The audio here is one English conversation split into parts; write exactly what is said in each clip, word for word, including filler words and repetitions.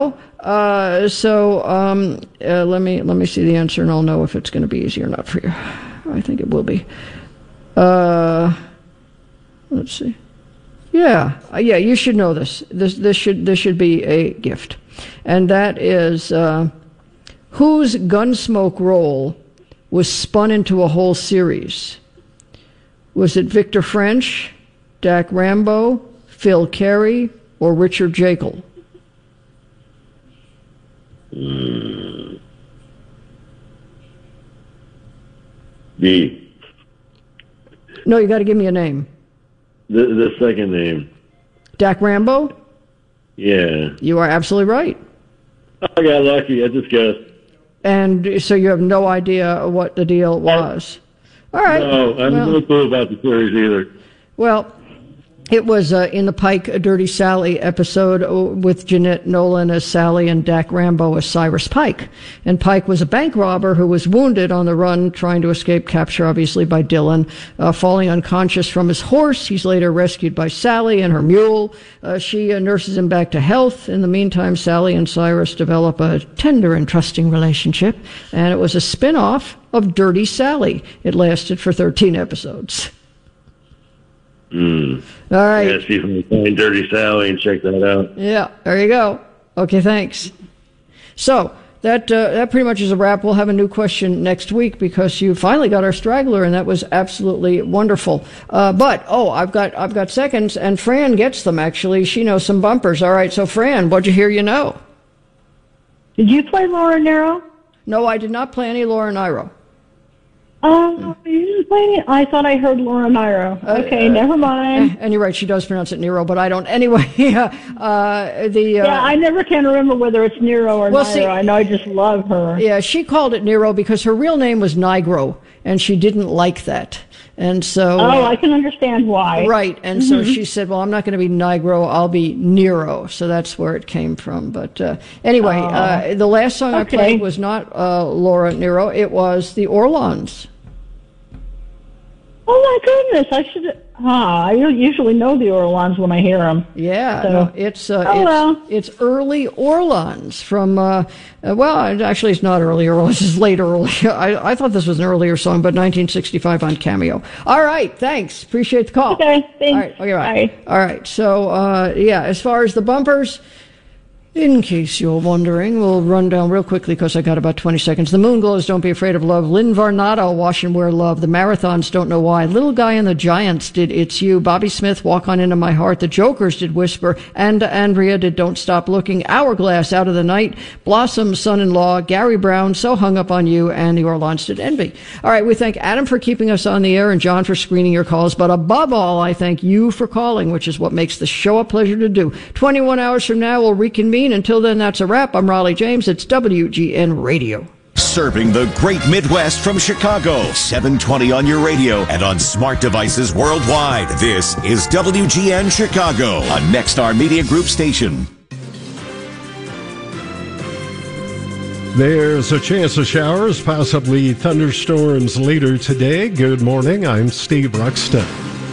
Uh, so um, uh, let me let me see the answer, and I'll know if it's going to be easy or not for you. I think it will be. Uh, let's see. Yeah, uh, yeah, you should know this. This this should this should be a gift, and that is uh, whose Gunsmoke role was spun into a whole series? Was it Victor French, Dak Rambo, Phil Carey, or Richard Jekyll? Mm. B. No, you got to give me a name. The the second name. Dak Rambo? Yeah. You are absolutely right. I got lucky. I just guessed. And so you have no idea what the deal was. All right. No, I have well, no clue about the series either. Well, it was uh, in the Pike a Dirty Sally episode with Jeanette Nolan as Sally and Dak Rambo as Cyrus Pike. And Pike was a bank robber who was wounded on the run, trying to escape capture, obviously, by Dillon. Uh, falling unconscious from his horse, he's later rescued by Sally and her mule. Uh, she uh, nurses him back to health. In the meantime, Sally and Cyrus develop a tender and trusting relationship. And it was a spin-off of Dirty Sally. It lasted for thirteen episodes. Mm. All right. Yeah, see if I can find Dirty Sally and check that out. Yeah, there you go. Okay, thanks. So that uh, that pretty much is a wrap. We'll have a new question next week because you finally got our straggler, and that was absolutely wonderful. Uh, but oh, I've got I've got seconds, and Fran gets them. Actually, she knows some bumpers. All right, so Fran, what'd you hear? You know? Did you play Laura Nyro? No, I did not play any Laura Nyro. Oh, you didn't play any? I thought I heard Laura Nyro. Okay, uh, never mind. And you're right, she does pronounce it Nero, but I don't. Anyway, uh, the uh, yeah, I never can remember whether it's Nero or well, Nyro. See, I know I just love her. Yeah, she called it Nero because her real name was Nigro, and she didn't like that. And so, oh, I can understand why. Right, and mm-hmm. so she said, "Well, I'm not going to be Nigro; I'll be Nero." So that's where it came from. But uh, anyway, oh. uh, the last song okay. I played was not uh, Laura Nyro; it was the Orlons. Oh my goodness! I should. Huh, I usually know the Orlons when I hear them. Yeah, so. no, it's uh, oh, it's, well. it's early Orlons from. Uh, uh, well, actually, it's not early Orlons. It's late early. I, I thought this was an earlier song, but nineteen sixty-five on Cameo. All right, thanks. Appreciate the call. Okay, thanks. All right, okay, right. Bye. All right. So, uh, yeah, as far as the bumpers. In case you're wondering, we'll run down real quickly because I got about twenty seconds. The Moonglows, Don't Be Afraid of Love. Lynn Varnado, Wash and Wear Love. The Marathons, Don't Know Why. Little Guy and the Giants did It's You. Bobby Smith, Walk On Into My Heart. The Jokers did Whisper. And Andrea did Don't Stop Looking. Hourglass, Out of the Night. Blossom, Son-in-Law. Gary Brown, So Hung Up on You. And the Orlons did Envy. All right, we thank Adam for keeping us on the air and John for screening your calls. But above all, I thank you for calling, which is what makes the show a pleasure to do. twenty-one hours from now, we'll reconvene. Until then, that's a wrap. I'm Raleigh James. It's W G N Radio. Serving the great Midwest from Chicago. seven twenty on your radio and on smart devices worldwide. This is W G N Chicago, a Nexstar Media Group station. There's a chance of showers, possibly thunderstorms later today. Good morning. I'm Steve Ruxton.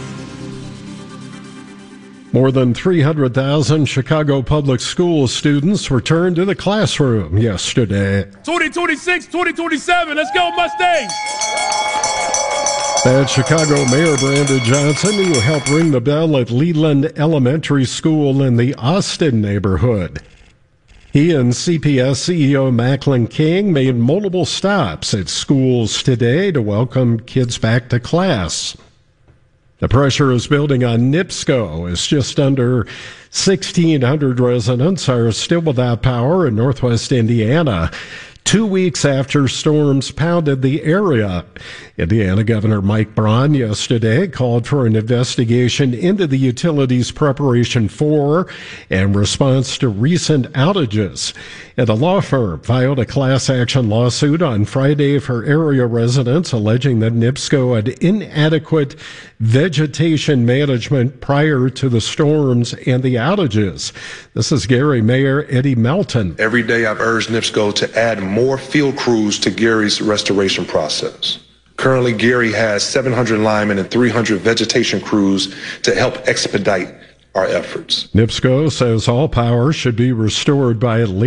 More than three hundred thousand Chicago public school students returned to the classroom yesterday. twenty twenty-six, twenty twenty-seven, let's go Mustangs! That's Chicago Mayor Brandon Johnson, who helped ring the bell at Leland Elementary School in the Austin neighborhood. He and C P S C E O Macklin King made multiple stops at schools today to welcome kids back to class. The pressure is building on NIPSCO as just under sixteen hundred residents are still without power in northwest Indiana, two weeks after storms pounded the area. Indiana Governor Mike Braun yesterday called for an investigation into the utility's preparation for and response to recent outages. And a law firm filed a class action lawsuit on Friday for area residents alleging that NIPSCO had inadequate vegetation management prior to the storms and the outages. This is Gary Mayor Eddie Melton. Every day I've urged NIPSCO to add more field crews to Gary's restoration process. Currently, Gary has seven hundred linemen and three hundred vegetation crews to help expedite our efforts. NIPSCO says all power should be restored by at least